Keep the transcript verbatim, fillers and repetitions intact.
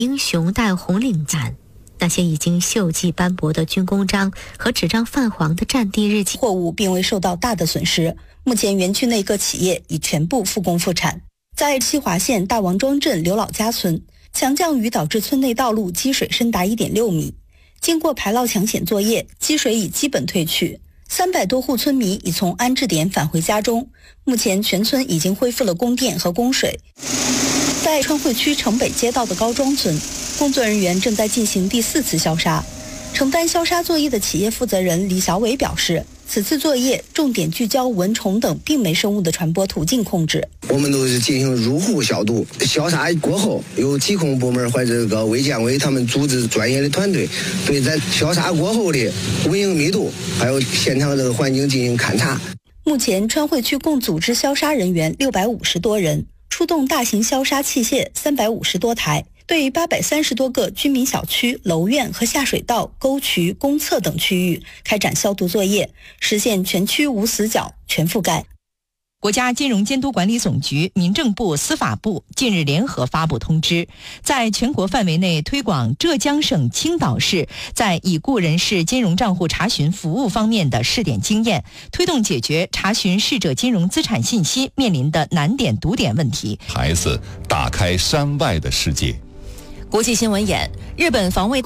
英雄戴红领巾，那些已经锈迹斑驳的军功章和纸张泛黄的战地日记货物并未受到大的损失。目前园区内各企业已全部复工复产。在西华县大王庄镇刘老家村，强降雨导致村内道路积水深达 一点六米，经过排涝抢险作业，积水已基本退去。三百多户村民已从安置点返回家中，目前全村已经恢复了供电和供水。在川汇区城北街道的高庄村，工作人员正在进行第四次消杀。承担消杀作业的企业负责人李小伟表示，此次作业重点聚焦蚊虫等病媒生物的传播途径控制。 我们都是进行入户消毒，消杀过后，由疾控部门或者这个卫健委他们组织专业的团队，对在消杀过后的蚊蝇密度还有现场这个环境进行勘察。 目前川汇区共组织消杀人员六百五十多人，出动大型消杀器械三百五十多台，对八百三十多个居民小区、楼院和下水道、沟渠、公厕等区域开展消毒作业，实现全区无死角、全覆盖。 国家金融监督管理总局、民政部、司法部近日联合发布通知，在全国范围内推广浙江省青岛市在已故人士金融账户查询服务方面的试点经验，推动解决查询逝者金融资产信息面临的难点堵点问题。 孩子打开山外的世界。 国际新闻眼，日本防卫